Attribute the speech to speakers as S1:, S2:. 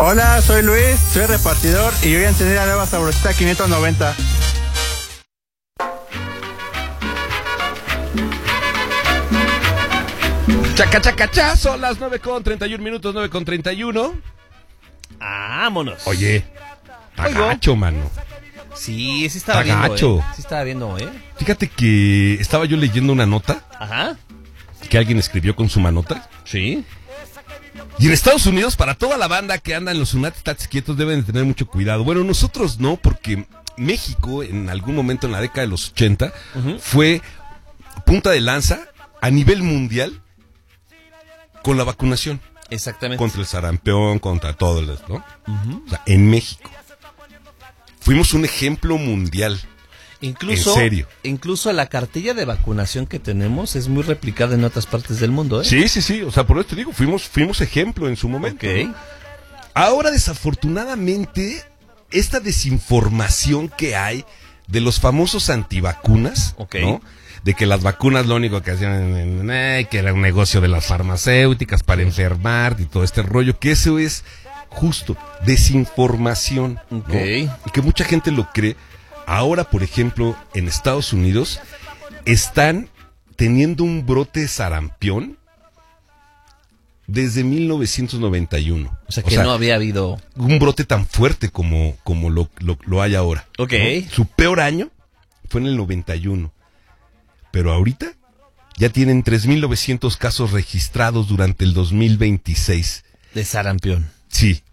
S1: Hola, soy Luis, soy repartidor y voy a encender la nueva Sabrosita 590.
S2: Chaca, chaca, cha, son las 9:31 minutos, 9:31.
S3: Vámonos.
S2: Oye, agacho, mano.
S3: Sí, sí estaba
S2: Agacho.
S3: viendo, Sí estaba viendo,
S2: Fíjate que estaba yo leyendo una nota
S3: Ajá.
S2: que alguien escribió con su manota.
S3: Sí.
S2: Y en Estados Unidos, para toda la banda que anda en los United quietos, deben de tener mucho cuidado. Bueno, nosotros no, porque México, en algún momento en la década de los 80, fue punta de lanza a nivel mundial con la vacunación.
S3: Exactamente.
S2: Contra el sarampión, contra todo, ¿no? O sea, en México. Fuimos un ejemplo mundial.
S3: Incluso,
S2: ¿En serio?
S3: Incluso la cartilla de vacunación que tenemos es muy replicada en otras partes del mundo, ¿eh?
S2: Sí, sí, sí. O sea, por eso te digo, fuimos ejemplo en su momento.
S3: Ok.
S2: ¿No? Ahora, desafortunadamente, esta desinformación que hay de los famosos antivacunas,
S3: Ok.
S2: ¿no? De que las vacunas lo único que hacían, que era un negocio de las farmacéuticas para enfermar y todo este rollo, que eso es justo desinformación, ¿no?
S3: Ok.
S2: Y que mucha gente lo cree. Ahora, por ejemplo, en Estados Unidos están teniendo un brote de sarampión desde 1991.
S3: O sea, que no había habido
S2: un brote tan fuerte como lo hay ahora.
S3: Ok.
S2: ¿No? Su peor año fue en el 91. Pero ahorita ya tienen 3,900 casos registrados durante el 2026.
S3: de sarampión.
S2: Sí.